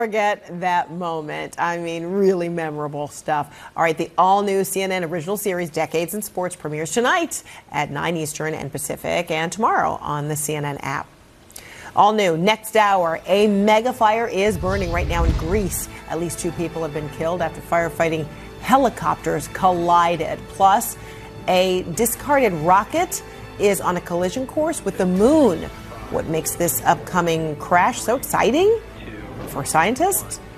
Forget that moment. I mean, really memorable stuff. All right, the all-new CNN original series Decades in Sports premieres tonight at 9 Eastern and Pacific and tomorrow on the CNN app. All new next hour, a mega fire is burning right now in Greece. At least 2 people have been killed after firefighting helicopters collided. Plus, a discarded rocket is on a collision course with the moon. What makes this upcoming crash so exciting for scientists?